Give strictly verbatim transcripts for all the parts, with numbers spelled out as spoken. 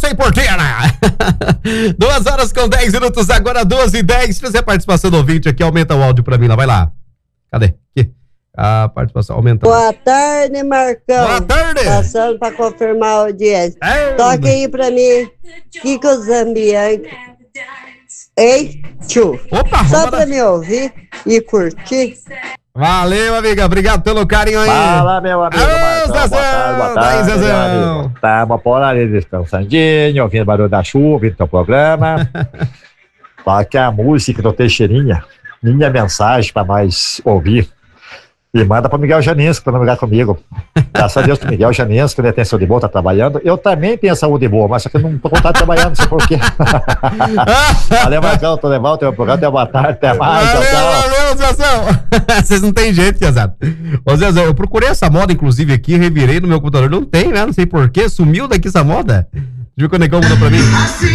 sem porteira. Duas horas com dez minutos, agora doze e dez. Se fizer a participação do ouvinte aqui, aumenta o áudio pra mim lá, vai lá. Cadê? Aqui. A participação aumenta. Boa tarde, Marcão. Boa tarde. Passando pra confirmar a audiência. É. Toque aí pra mim, Kiko Zambianchi. Ei, tio. Opa, Só vamos pra lá. me ouvir e curtir. Valeu, amiga. Obrigado pelo carinho aí. Fala, meu amigo Alô, Marcão. Boa Zezão. tarde, boa Daí, tarde, meu Zezão. amigo. Tamo por ali descansandinho, ouvindo barulho da chuva, ouvindo teu programa. Fala que a música do Teixeirinha, minha mensagem pra nós ouvir. E manda pro Miguel Janinski pra não brigar comigo. Graças a Deus que o Miguel Janinski, ele tem saúde boa, tá trabalhando. Eu também tenho saúde boa, mas só que eu não tô contado trabalhando, não sei porquê. Valeu, Marcão, tô levando o teu programa, até boa tarde, até mais, Valeu, tchau, tchau. valeu, Zezão. Vocês não tem jeito, Zezão. Ô, Zezão, eu procurei essa moda, inclusive, aqui, revirei no meu computador. Não tem, né? Não sei porquê. Sumiu daqui essa moda. Viu que o Negão mandou pra mim?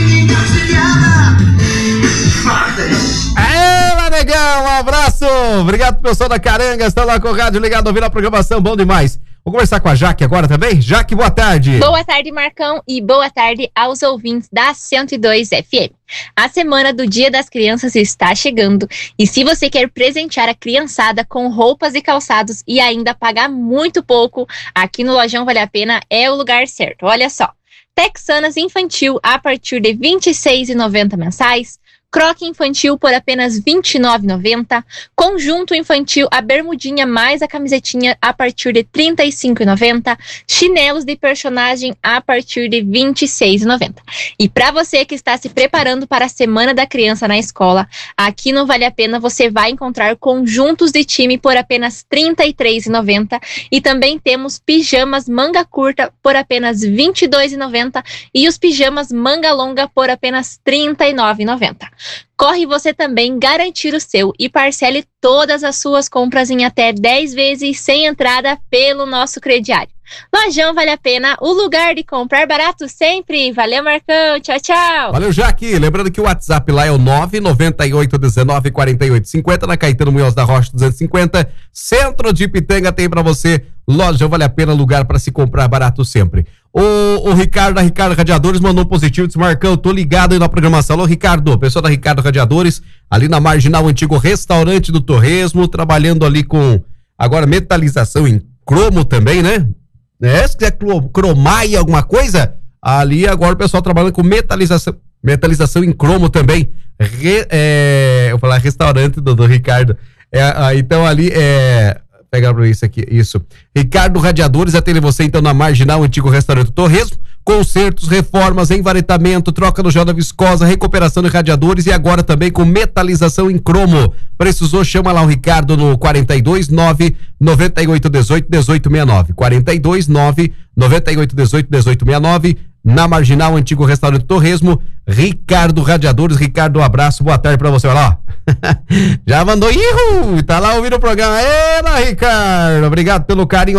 Ela, Negão, um abraço. Obrigado, pessoal da Caranga. Estão lá com o rádio ligado, ouvindo a programação. Bom demais. Vou conversar com a Jaque agora também. Jaque, boa tarde. Boa tarde, Marcão, e boa tarde aos ouvintes da cento e dois F M. A semana do Dia das Crianças está chegando e se você quer presentear a criançada com roupas e calçados e ainda pagar muito pouco, aqui no Lojão Vale a Pena é o lugar certo. Olha só, Texanas infantil a partir de vinte e seis reais e noventa centavos mensais, croque infantil por apenas vinte e nove reais e noventa centavos, conjunto infantil a bermudinha mais a camisetinha a partir de trinta e cinco reais e noventa centavos, chinelos de personagem a partir de vinte e seis reais e noventa centavos. E para você que está se preparando para a Semana da Criança na escola, aqui no Vale a Pena você vai encontrar conjuntos de time por apenas trinta e três reais e noventa centavos e também temos pijamas manga curta por apenas vinte e dois reais e noventa centavos e os pijamas manga longa por apenas trinta e nove reais e noventa centavos. Corre você também garantir o seu e parcele todas as suas compras em até dez vezes sem entrada pelo nosso crediário. Lojão Vale a Pena, o lugar de comprar barato sempre. Valeu, Marcão. Tchau, tchau. Valeu, Jaque. Lembrando que o WhatsApp lá é o nove nove oito um nove quatro oito cinco zero, na Caetano Munhoz da Rocha duzentos e cinquenta. Centro de Pitanga tem pra você. Lojão Vale a Pena, lugar pra se comprar barato sempre. O, o Ricardo da Ricardo Radiadores mandou um positivo, disse: Marcão, tô ligado aí na programação. Alô, Ricardo, pessoal da Ricardo Radiadores, ali na Marginal, o antigo restaurante do Torresmo, trabalhando ali com, agora, metalização em cromo também, né? É, se quiser cromar aí alguma coisa, ali agora o pessoal trabalhando com metalização, metalização em cromo também. Re, é, eu vou falar restaurante do, do Ricardo. É, ah, então ali é... Pegar pra isso aqui, isso. Ricardo Radiadores atende você então na Marginal, antigo restaurante Torresmo. Consertos, reformas, envaretamento, troca no gel da viscosa, recuperação de radiadores e agora também com metalização em cromo. Precisou, chama lá o Ricardo no quarenta e dois, nove, noventa e oito, dezoito, dezoito sessenta e nove. quarenta e dois, nove, noventa e oito, dezoito, dezoito sessenta e nove. Na Marginal, antigo restaurante Torresmo. Ricardo Radiadores. Ricardo, um abraço, boa tarde pra você. Olha lá, ó. Já mandou, ihu, tá lá ouvindo o programa. Ela, Ricardo, obrigado pelo carinho.